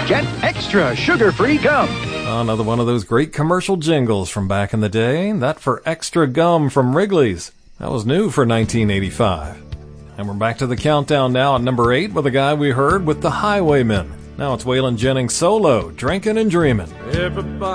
Get extra sugar-free gum. Another one of those great commercial jingles from back in the day. That for extra gum from Wrigley's. That was new for 1985. And we're back to the countdown now at number 8 with a guy we heard with the Highwaymen. Now it's Waylon Jennings solo, Drinking and Dreaming. Everybody